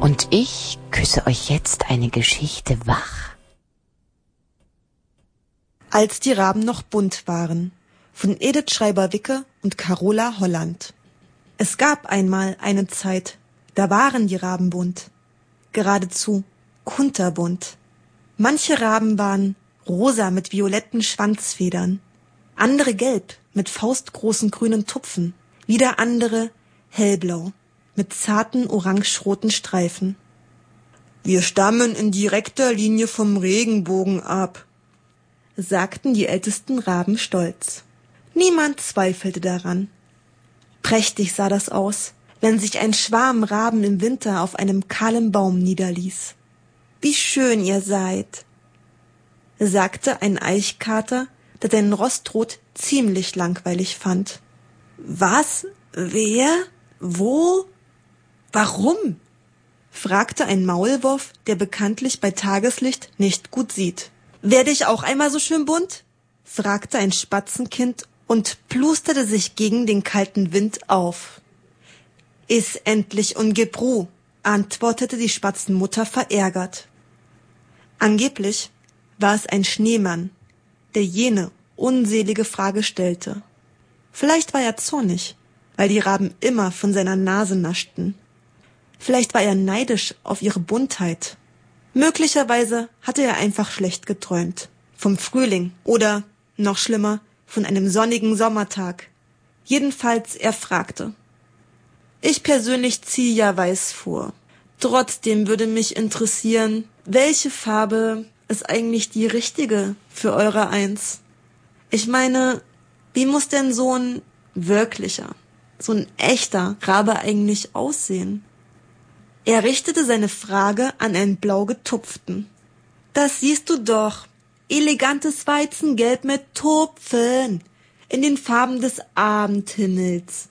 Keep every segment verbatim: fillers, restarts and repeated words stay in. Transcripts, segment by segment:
Und ich küsse euch jetzt eine Geschichte wach. Als die Raben noch bunt waren, von Edith Schreiber-Wicke und Carola Holland. Es gab einmal eine Zeit, da waren die Raben bunt, geradezu kunterbunt. Manche Raben waren rosa mit violetten Schwanzfedern, andere gelb mit faustgroßen grünen Tupfen, wieder andere hellblau mit zarten orangeroten Streifen. Wir stammen in direkter Linie vom Regenbogen ab, sagten die ältesten Raben stolz. Niemand zweifelte daran. Prächtig sah das aus, wenn sich ein Schwarm Raben im Winter auf einem kahlen Baum niederließ. Wie schön ihr seid, sagte ein Eichkater, der den Rostrot ziemlich langweilig fand. Was? Wer? Wo? Warum? Fragte ein Maulwurf, der bekanntlich bei Tageslicht nicht gut sieht. Werde ich auch einmal so schön bunt? Fragte ein Spatzenkind und plusterte sich gegen den kalten Wind auf. Iss endlich und gib Ruh, antwortete die Spatzenmutter verärgert. Angeblich war es ein Schneemann, der jene unselige Frage stellte. Vielleicht war er zornig, weil die Raben immer von seiner Nase naschten. Vielleicht war er neidisch auf ihre Buntheit. Möglicherweise hatte er einfach schlecht geträumt. Vom Frühling oder, noch schlimmer, von einem sonnigen Sommertag. Jedenfalls, er fragte. Ich persönlich ziehe ja weiß vor. Trotzdem würde mich interessieren, welche Farbe ist eigentlich die richtige für eure Eins? Ich meine, wie muss denn so ein wirklicher, so ein echter Rabe eigentlich aussehen? Er richtete seine Frage an einen blau getupften. Das siehst du doch. Elegantes Weizengelb mit Tupfen. In den Farben des Abendhimmels.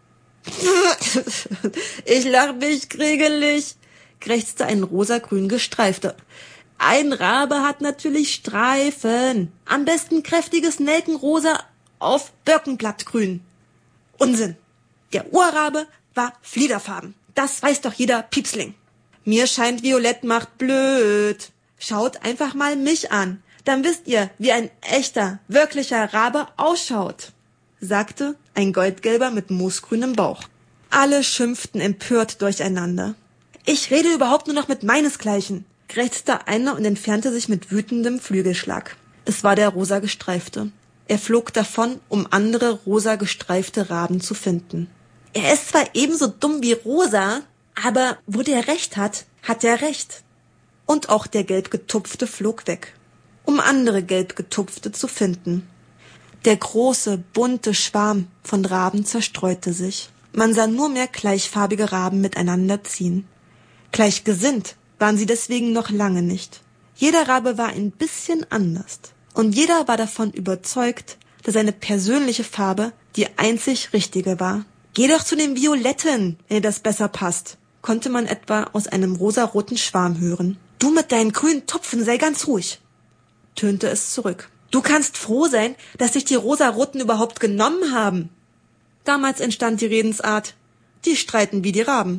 Ich lach mich kriegelig, krächzte ein rosagrün gestreifter. Ein Rabe hat natürlich Streifen. Am besten kräftiges Nelkenrosa auf Birkenblattgrün. Unsinn. Der Urrabe war fliederfarben. Das weiß doch jeder Piepsling. Mir scheint Violett macht blöd. Schaut einfach mal mich an. Dann wisst ihr, wie ein echter, wirklicher Rabe ausschaut, sagte ein Goldgelber mit moosgrünem Bauch. Alle schimpften empört durcheinander. Ich rede überhaupt nur noch mit meinesgleichen, krächzte einer und entfernte sich mit wütendem Flügelschlag. Es war der rosa gestreifte. Er flog davon, um andere rosa gestreifte Raben zu finden. Er ist zwar ebenso dumm wie Rosa, aber wo der recht hat, hat er recht. Und auch der gelb getupfte flog weg, um andere gelb getupfte zu finden. Der große, bunte Schwarm von Raben zerstreute sich. Man sah nur mehr gleichfarbige Raben miteinander ziehen. Gleichgesinnt waren sie deswegen noch lange nicht. Jeder Rabe war ein bisschen anders. Und jeder war davon überzeugt, dass seine persönliche Farbe die einzig richtige war. Geh doch zu den Violetten, wenn dir das besser passt, konnte man etwa aus einem rosaroten Schwarm hören. Du mit deinen grünen Tupfen sei ganz ruhig, tönte es zurück. Du kannst froh sein, dass sich die Rosaroten überhaupt genommen haben. Damals entstand die Redensart, die streiten wie die Raben.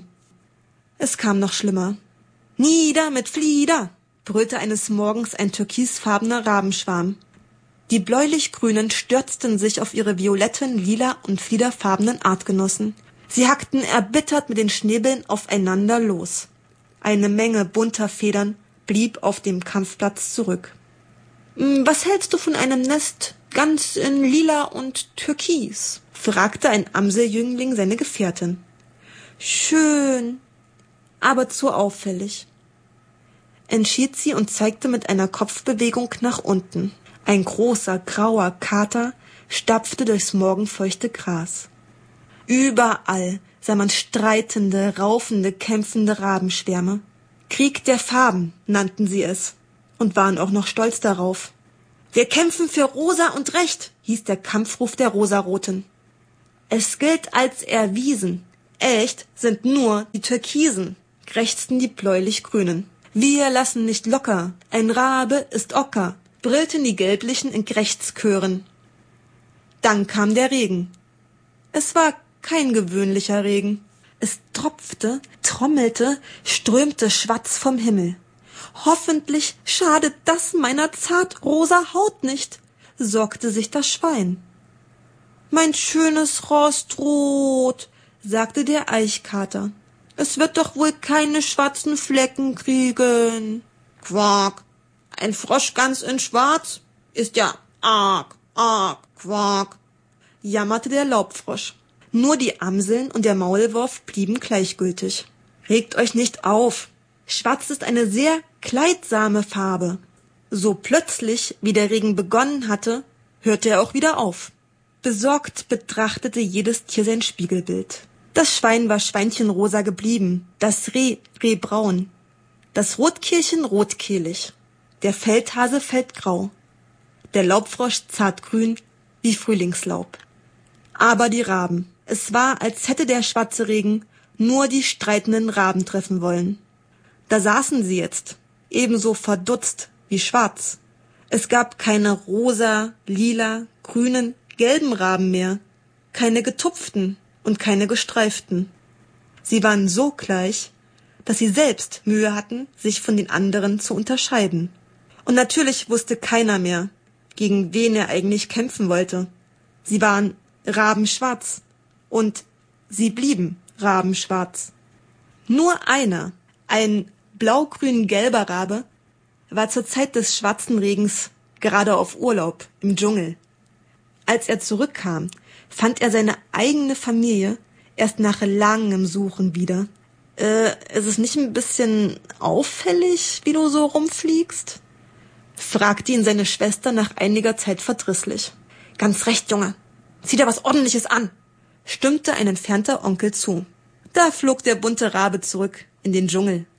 Es kam noch schlimmer. Nieder mit Flieder, brüllte eines Morgens ein türkisfarbener Rabenschwarm. Die bläulich-grünen stürzten sich auf ihre violetten, lila und fliederfarbenen Artgenossen. Sie hackten erbittert mit den Schnäbeln aufeinander los. Eine Menge bunter Federn blieb auf dem Kampfplatz zurück. »Was hältst du von einem Nest ganz in lila und türkis?« fragte ein Amseljüngling seine Gefährtin. »Schön, aber zu auffällig«, entschied sie und zeigte mit einer Kopfbewegung nach unten. Ein großer, grauer Kater stapfte durchs morgenfeuchte Gras. Überall sah man streitende, raufende, kämpfende Rabenschwärme. Krieg der Farben nannten sie es und waren auch noch stolz darauf. Wir kämpfen für Rosa und Recht, hieß der Kampfruf der Rosaroten. Es gilt als erwiesen. Echt sind nur die Türkisen, krächzten die bläulich-grünen. Wir lassen nicht locker, ein Rabe ist Ocker, brüllten die Gelblichen in Krächzchören. Dann kam der Regen. Es war kein gewöhnlicher Regen. Es tropfte, trommelte, strömte Schwatz vom Himmel. Hoffentlich schadet das meiner zartrosa Haut nicht, sorgte sich das Schwein. Mein schönes Rostrot, sagte der Eichkater, es wird doch wohl keine schwarzen Flecken kriegen. Quak, ein Frosch ganz in Schwarz ist ja arg, arg, quak, jammerte der Laubfrosch. Nur die Amseln und der Maulwurf blieben gleichgültig. Regt euch nicht auf. Schwarz ist eine sehr kleidsame Farbe. So plötzlich, wie der Regen begonnen hatte, hörte er auch wieder auf. Besorgt betrachtete jedes Tier sein Spiegelbild. Das Schwein war schweinchenrosa geblieben, das Reh rehbraun, das Rotkehlchen rotkehlig, der Feldhase feldgrau, der Laubfrosch zartgrün wie Frühlingslaub. Aber die Raben, es war, als hätte der schwarze Regen nur die streitenden Raben treffen wollen. Da saßen sie jetzt, ebenso verdutzt wie schwarz. Es gab keine rosa, lila, grünen, gelben Raben mehr, keine getupften und keine gestreiften. Sie waren so gleich, dass sie selbst Mühe hatten, sich von den anderen zu unterscheiden. Und natürlich wusste keiner mehr, gegen wen er eigentlich kämpfen wollte. Sie waren rabenschwarz und sie blieben rabenschwarz. Nur einer, ein blau-grün-gelber Rabe, war zur Zeit des schwarzen Regens gerade auf Urlaub im Dschungel. Als er zurückkam, fand er seine eigene Familie erst nach langem Suchen wieder. Äh, ist es nicht ein bisschen auffällig, wie du so rumfliegst? Fragte ihn seine Schwester nach einiger Zeit verdrießlich. Ganz recht, Junge. Zieh dir was Ordentliches an, stimmte ein entfernter Onkel zu. Da flog der bunte Rabe zurück in den Dschungel.